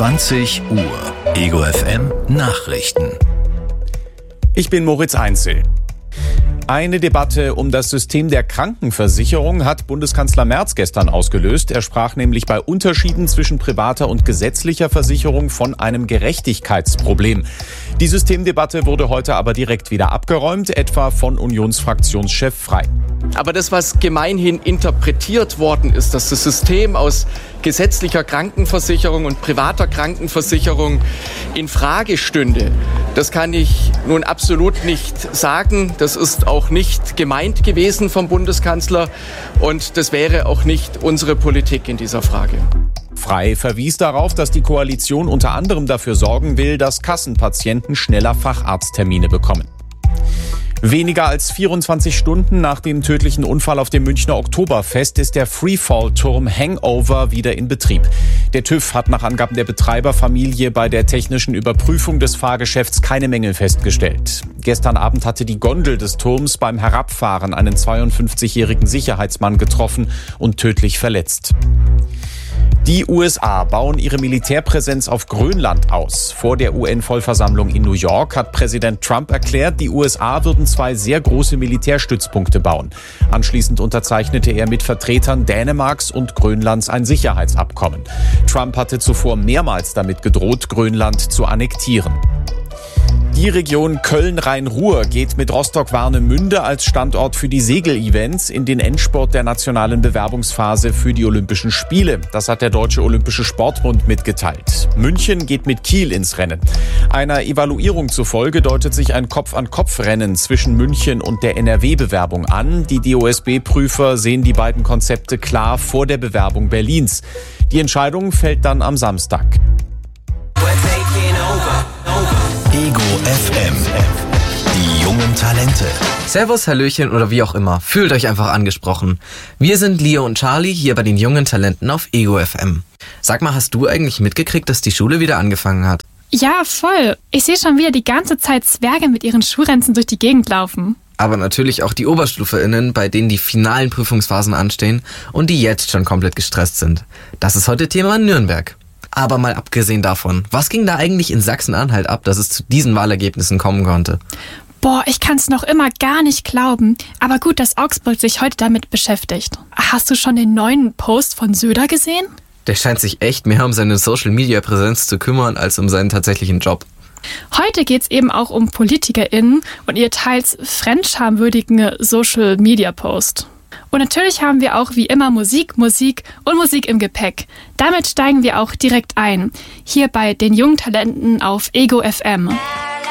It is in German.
20 Uhr. Ego FM Nachrichten. Ich bin Moritz Einzel. Eine Debatte um das System der Krankenversicherung hat Bundeskanzler Merz gestern ausgelöst. Er sprach nämlich bei Unterschieden zwischen privater und gesetzlicher Versicherung von einem Gerechtigkeitsproblem. Die Systemdebatte wurde heute aber direkt wieder abgeräumt, etwa von Unionsfraktionschef Frey. Aber das, was gemeinhin interpretiert worden ist, dass das System aus gesetzlicher Krankenversicherung und privater Krankenversicherung in Frage stünde, das kann ich nun absolut nicht sagen. Das ist auch nicht gemeint gewesen vom Bundeskanzler und das wäre auch nicht unsere Politik in dieser Frage. Frey verwies darauf, dass die Koalition unter anderem dafür sorgen will, dass Kassenpatienten schneller Facharzttermine bekommen. Weniger als 24 Stunden nach dem tödlichen Unfall auf dem Münchner Oktoberfest ist der Freefall-Turm Hangover wieder in Betrieb. Der TÜV hat nach Angaben der Betreiberfamilie bei der technischen Überprüfung des Fahrgeschäfts keine Mängel festgestellt. Gestern Abend hatte die Gondel des Turms beim Herabfahren einen 52-jährigen Sicherheitsmann getroffen und tödlich verletzt. Die USA bauen ihre Militärpräsenz auf Grönland aus. Vor der UN-Vollversammlung in New York hat Präsident Trump erklärt, die USA würden 2 sehr große Militärstützpunkte bauen. Anschließend unterzeichnete er mit Vertretern Dänemarks und Grönlands ein Sicherheitsabkommen. Trump hatte zuvor mehrmals damit gedroht, Grönland zu annektieren. Die Region Köln-Rhein-Ruhr geht mit Rostock-Warnemünde als Standort für die Segel-Events in den Endspurt der nationalen Bewerbungsphase für die Olympischen Spiele. Das hat der Deutsche Olympische Sportbund mitgeteilt. München geht mit Kiel ins Rennen. Einer Evaluierung zufolge deutet sich ein Kopf-an-Kopf-Rennen zwischen München und der NRW-Bewerbung an. Die DOSB-Prüfer sehen die beiden Konzepte klar vor der Bewerbung Berlins. Die Entscheidung fällt dann am Samstag. Ego FM. Die jungen Talente. Servus, Hallöchen oder wie auch immer. Fühlt euch einfach angesprochen. Wir sind Leo und Charlie hier bei den jungen Talenten auf Ego FM. Sag mal, hast du eigentlich mitgekriegt, dass die Schule wieder angefangen hat? Ja, voll. Ich sehe schon wieder die ganze Zeit Zwerge mit ihren Schuhrenzen durch die Gegend laufen. Aber natürlich auch die OberstuferInnen, bei denen die finalen Prüfungsphasen anstehen und die jetzt schon komplett gestresst sind. Das ist heute Thema in Nürnberg. Aber mal abgesehen davon, was ging da eigentlich in Sachsen-Anhalt ab, dass es zu diesen Wahlergebnissen kommen konnte? Boah, ich kann's noch immer gar nicht glauben. Aber gut, dass Augsburg sich heute damit beschäftigt. Hast du schon den neuen Post von Söder gesehen? Der scheint sich echt mehr um seine Social-Media-Präsenz zu kümmern, als um seinen tatsächlichen Job. Heute geht's eben auch um PolitikerInnen und ihr teils fremdschamwürdigen Social-Media-Post. Und natürlich haben wir auch wie immer Musik im Gepäck. Damit steigen wir auch direkt ein. Hier bei den jungen Talenten auf Ego FM.